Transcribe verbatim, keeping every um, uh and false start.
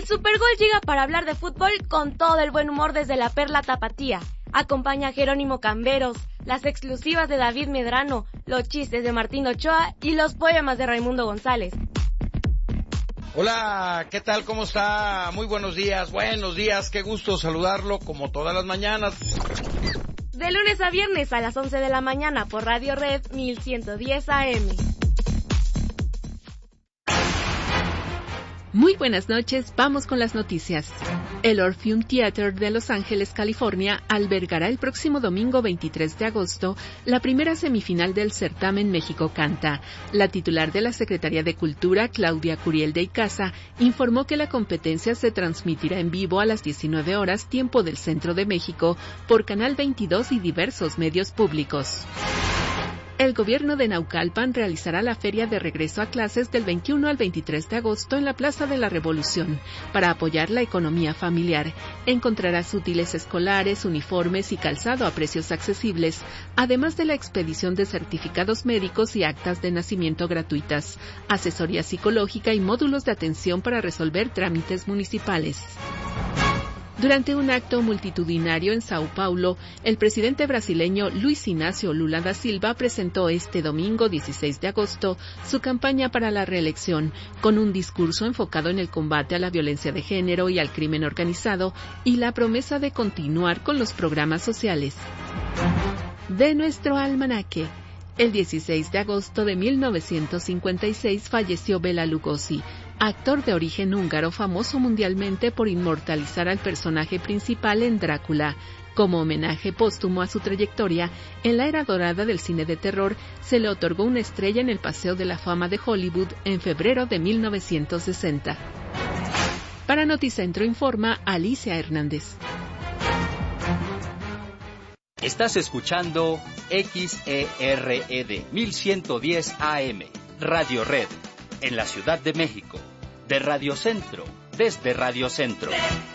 El Supergol llega para hablar de fútbol con todo el buen humor desde la Perla Tapatía. Acompaña a Jerónimo Camberos, las exclusivas de David Medrano, los chistes de Martín Ochoa y los poemas de Raimundo González. Hola, ¿qué tal? ¿Cómo está? Muy buenos días, buenos días, qué gusto saludarlo como todas las mañanas. De lunes a viernes a las once de la mañana por Radio Red mil ciento diez A M. Muy buenas noches, vamos con las noticias. El Orpheum Theater de Los Ángeles, California, albergará el próximo domingo veintitrés de agosto la primera semifinal del certamen México Canta. La titular de la Secretaría de Cultura, Claudia Curiel de Icaza, informó que la competencia se transmitirá en vivo a las diecinueve horas, tiempo del Centro de México, por Canal veintidós y diversos medios públicos. El gobierno de Naucalpan realizará la feria de regreso a clases del veintiuno al veintitrés de agosto en la Plaza de la Revolución para apoyar la economía familiar. Encontrarás útiles escolares, uniformes y calzado a precios accesibles, además de la expedición de certificados médicos y actas de nacimiento gratuitas, asesoría psicológica y módulos de atención para resolver trámites municipales. Durante un acto multitudinario en Sao Paulo, el presidente brasileño Luis Inácio Lula da Silva presentó este domingo dieciséis de agosto su campaña para la reelección, con un discurso enfocado en el combate a la violencia de género y al crimen organizado y la promesa de continuar con los programas sociales. De nuestro almanaque. El dieciséis de agosto de mil novecientos cincuenta y seis falleció Bela Lugosi, actor de origen húngaro famoso mundialmente por inmortalizar al personaje principal en Drácula. Como homenaje póstumo a su trayectoria, en la era dorada del cine de terror, se le otorgó una estrella en el Paseo de la Fama de Hollywood en febrero de mil novecientos sesenta. Para Noticentro informa Alicia Hernández. Estás escuchando X E R E D mil ciento diez A M, Radio Red, en la Ciudad de México, de Radio Centro, desde Radio Centro.